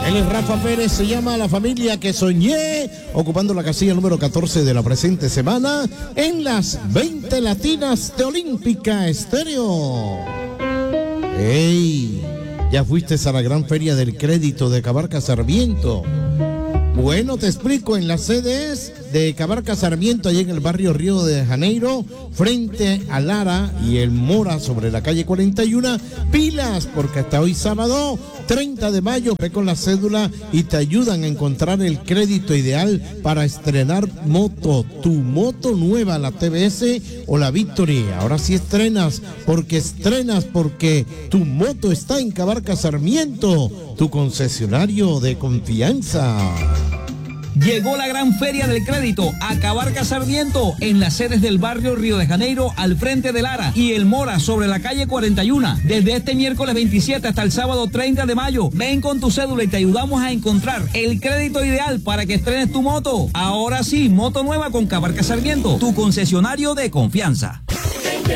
Él es Rafa Pérez, se llama La Familia que Soñé, ocupando la casilla número 14 de la presente semana en las 20 latinas de Olímpica Estéreo. ¡Ey! ¿Ya fuiste a la gran feria del crédito de Cabarca Sarmiento? Bueno, te explico, en las sedes de Cabarca Sarmiento, allá en el barrio Río de Janeiro, frente a Lara y el Mora, sobre la calle 41, pilas, porque hasta hoy sábado, 30 de mayo, ve con la cédula y te ayudan a encontrar el crédito ideal para estrenar moto, tu moto nueva, la TBS o la Victory. Ahora sí estrenas porque tu moto está en Cabarca Sarmiento, tu concesionario de confianza. Llegó la gran feria del crédito a Cabarca Sarmiento en las sedes del barrio Río de Janeiro al frente de Lara y el Mora sobre la calle 41. Desde este miércoles 27 hasta el sábado 30 de mayo, ven con tu cédula y te ayudamos a encontrar el crédito ideal para que estrenes tu moto. Ahora sí, moto nueva con Cabarca Sarmiento, tu concesionario de confianza.